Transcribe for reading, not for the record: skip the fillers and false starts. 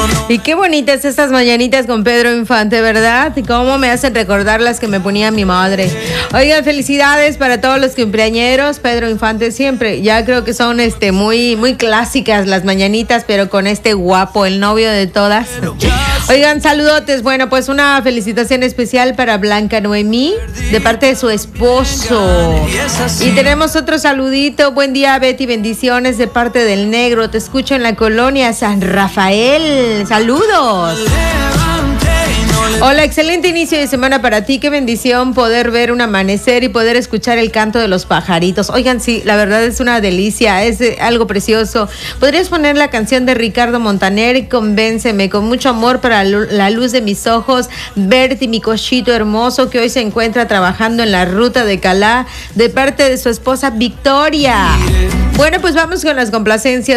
Y qué bonitas estas mañanitas con Pedro Infante, ¿verdad? Y cómo me hacen recordar las que me ponía mi madre. Oigan, felicidades para todos los cumpleañeros. Pedro Infante siempre, ya creo que son muy clásicas las mañanitas, pero con este guapo, el novio de todas. Oigan, saludotes. Bueno, pues una felicitación especial para Blanca Noemí, de parte de su esposo. Y tenemos otro saludito. Buen día, Betty, bendiciones de parte del negro. Te escucho en la colonia San Rafael. Saludos. Hola, excelente inicio de semana para ti. Qué bendición poder ver un amanecer y poder escuchar el canto de los pajaritos. Oigan, sí, la verdad es una delicia, es algo precioso. ¿Podrías poner la canción de Ricardo Montaner, Convénceme, con mucho amor para la luz de mis ojos? Berti, mi cochito hermoso, que hoy se encuentra trabajando en la ruta de Calá, de parte de su esposa Victoria. Bueno, pues vamos con las complacencias.